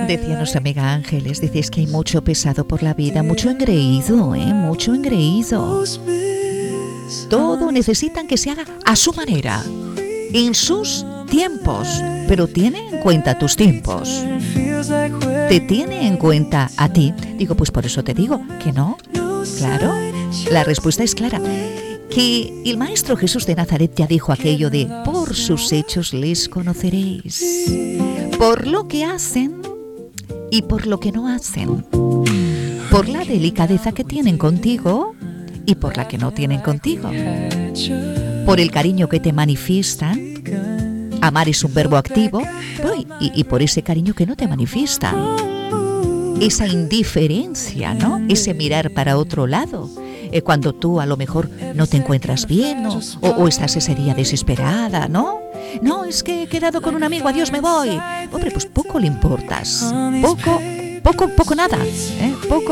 Decía nuestra amiga Ángeles, dice, es que hay mucho pesado por la vida, mucho engreído, mucho engreído. Todo necesitan que se haga a su manera, en sus tiempos, pero tiene en cuenta tus tiempos. Te tiene en cuenta a ti. Digo, pues por eso te digo que no. Claro, la respuesta es clara. Que el Maestro Jesús de Nazaret ya dijo aquello de por sus hechos les conoceréis. Por lo que hacen y por lo que no hacen. Por la delicadeza que tienen contigo y por la que no tienen contigo. Por el cariño que te manifiestan. Amar es un verbo activo, y por ese cariño que no te manifiesta. Esa indiferencia, ¿no? Ese mirar para otro lado. Cuando tú a lo mejor no te encuentras bien o estás ese día desesperada, ¿no? No, es que he quedado con un amigo, adiós, me voy. Hombre, pues poco le importas. Poco nada. Poco